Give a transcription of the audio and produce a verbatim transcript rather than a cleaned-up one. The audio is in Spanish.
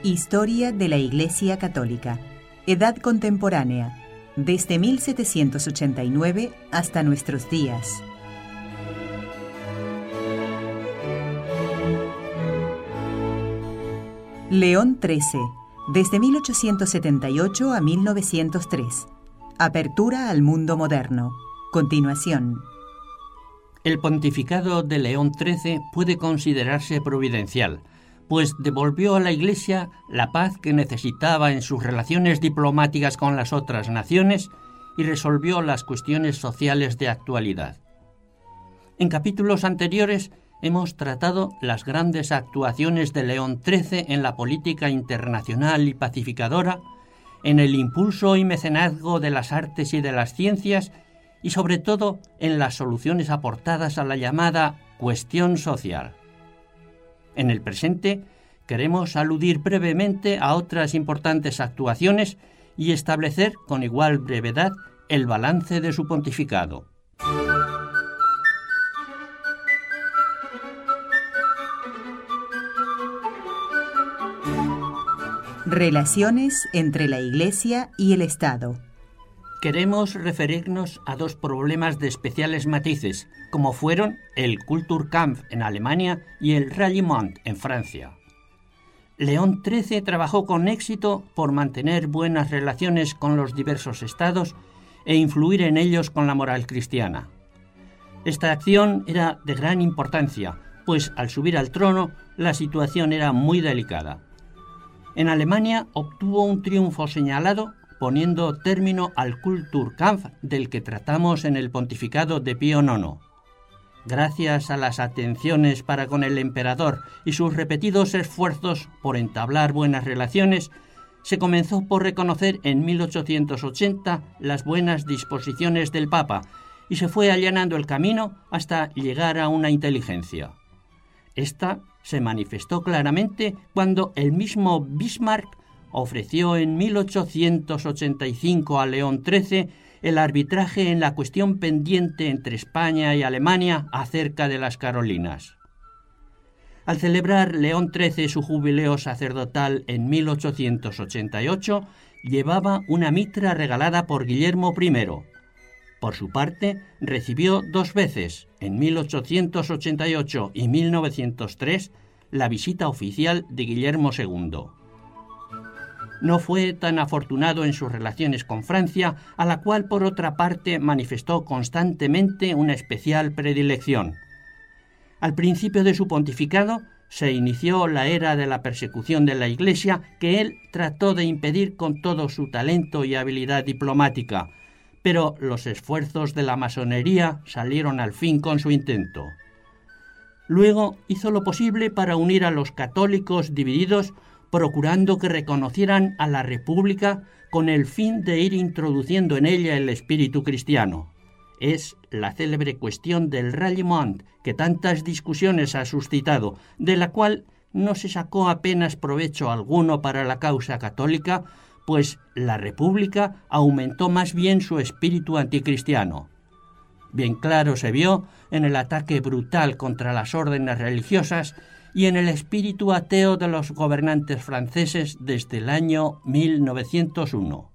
Historia de la Iglesia Católica. Edad contemporánea, desde mil setecientos ochenta y nueve hasta nuestros días. León trece, desde mil ochocientos setenta y ocho a mil novecientos tres. Apertura al mundo moderno. Continuación. El pontificado de León trece puede considerarse providencial, pues devolvió a la Iglesia la paz que necesitaba en sus relaciones diplomáticas con las otras naciones y resolvió las cuestiones sociales de actualidad. En capítulos anteriores hemos tratado las grandes actuaciones de León trece en la política internacional y pacificadora, en el impulso y mecenazgo de las artes y de las ciencias y sobre todo en las soluciones aportadas a la llamada cuestión social. En el presente queremos aludir brevemente a otras importantes actuaciones y establecer con igual brevedad el balance de su pontificado. Relaciones entre la Iglesia y el Estado. Queremos referirnos a dos problemas de especiales matices, como fueron el Kulturkampf en Alemania y el Ralliement en Francia. León trece trabajó con éxito por mantener buenas relaciones con los diversos estados e influir en ellos con la moral cristiana. Esta acción era de gran importancia, pues al subir al trono la situación era muy delicada. En Alemania obtuvo un triunfo señalado poniendo término al Kulturkampf del que tratamos en el pontificado de Pío nono. Gracias a las atenciones para con el emperador y sus repetidos esfuerzos por entablar buenas relaciones, se comenzó por reconocer en mil ochocientos ochenta las buenas disposiciones del Papa y se fue allanando el camino hasta llegar a una inteligencia. Esta se manifestó claramente cuando el mismo Bismarck ofreció en mil ochocientos ochenta y cinco a León trece el arbitraje en la cuestión pendiente entre España y Alemania acerca de las Carolinas. Al celebrar León trece su jubileo sacerdotal en mil ochocientos ochenta y ocho, llevaba una mitra regalada por Guillermo primero. Por su parte, recibió dos veces, en mil ochocientos ochenta y ocho y mil novecientos tres, la visita oficial de Guillermo segundo. No fue tan afortunado en sus relaciones con Francia, a la cual por otra parte manifestó constantemente una especial predilección. Al principio de su pontificado se inició la era de la persecución de la Iglesia, que él trató de impedir con todo su talento y habilidad diplomática, pero los esfuerzos de la masonería salieron al fin con su intento. Luego hizo lo posible para unir a los católicos divididos, procurando que reconocieran a la República con el fin de ir introduciendo en ella el espíritu cristiano. Es la célebre cuestión del Ralliement que tantas discusiones ha suscitado, de la cual no se sacó apenas provecho alguno para la causa católica, pues la República aumentó más bien su espíritu anticristiano. Bien claro se vio en el ataque brutal contra las órdenes religiosas y en el espíritu ateo de los gobernantes franceses desde el año mil novecientos uno.